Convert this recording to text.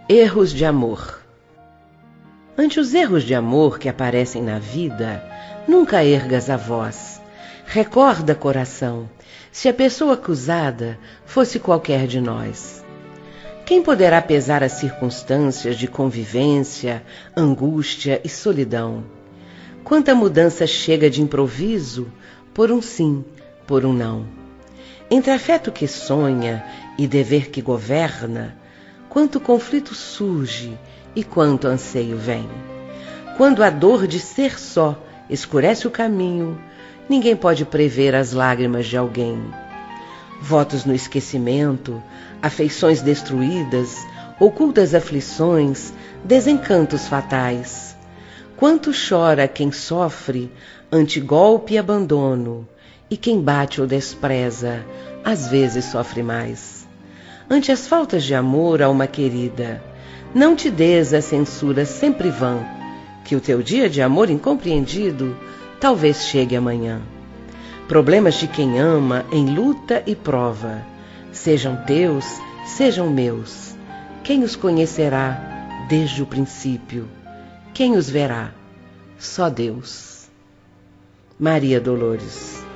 Erros de amor. Ante os erros de amor que aparecem na vida, nunca ergas a voz. Recorda, coração, se a pessoa acusada fosse qualquer de nós. Quem poderá pesar as circunstâncias de convivência, angústia e solidão? Quanta mudança chega de improviso, por um sim, por um não. Entre afeto que sonha e dever que governa, quanto conflito surge e quanto anseio vem. Quando a dor de ser só escurece o caminho, ninguém pode prever as lágrimas de alguém. Votos no esquecimento, afeições destruídas, ocultas aflições, desencantos fatais. Quanto chora quem sofre ante golpe e abandono, e quem bate ou despreza, às vezes sofre mais. Ante as faltas de amor a uma querida, não te des a censura sempre vã, que o teu dia de amor incompreendido talvez chegue amanhã. Problemas de quem ama em luta e prova, sejam teus, sejam meus. Quem os conhecerá desde o princípio? Quem os verá? Só Deus. Maria Dolores.